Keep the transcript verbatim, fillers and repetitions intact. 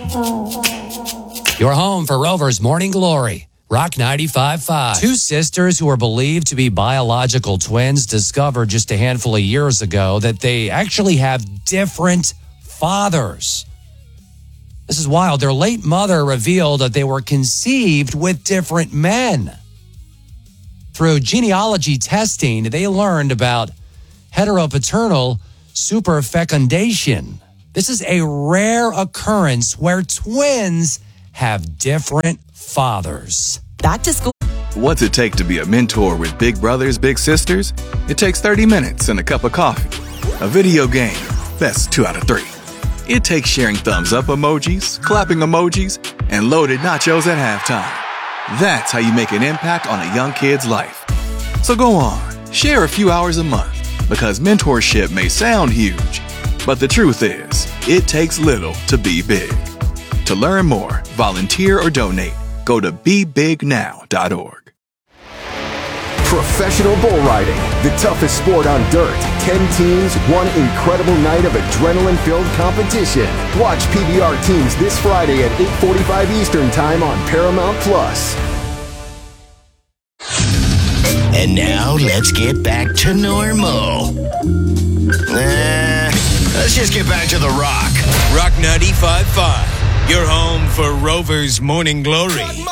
Your home for Rover's Morning Glory. Rock ninety-five point five. Two sisters who are believed to be biological twins discovered just a handful of years ago that they actually have different fathers. This is wild. Their late mother revealed that they were conceived with different men. Through genealogy testing, they learned about heteropaternal superfecundation. This is a rare occurrence where twins have different fathers. Back to school. What's it take to be a mentor with big brothers, big sisters? It takes thirty minutes and a cup of coffee. A video game, that's two out of three. It takes sharing thumbs up emojis, clapping emojis, and loaded nachos at halftime. That's how you make an impact on a young kid's life. So go on, share a few hours a month, because mentorship may sound huge, but the truth is, it takes little to be big. To learn more, volunteer, or donate, go to be big now dot org. Professional bull riding, the toughest sport on dirt. Ten teams, one incredible night of adrenaline-filled competition. Watch P B R teams this Friday at eight forty-five Eastern Time on Paramount Plus. And now let's get back to normal. Nah, let's just get back to the Rock. Rock ninety-five point five. Your home for Rover's Morning Glory.